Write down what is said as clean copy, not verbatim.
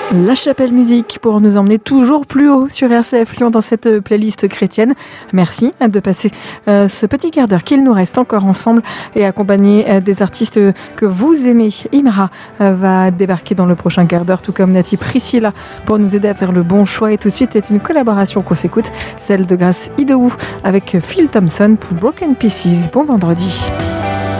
La Chapelle Musique pour nous emmener toujours plus haut sur RCF Lyon dans cette playlist chrétienne. Merci de passer ce petit quart d'heure qu'il nous reste encore ensemble et accompagné des artistes que vous aimez. Imra va débarquer dans le prochain quart d'heure, tout comme Nati Priscilla, pour nous aider à faire le bon choix. Et tout de suite, c'est une collaboration qu'on s'écoute, celle de Grace Idowu avec Phil Thompson pour Broken Pieces. Bon vendredi.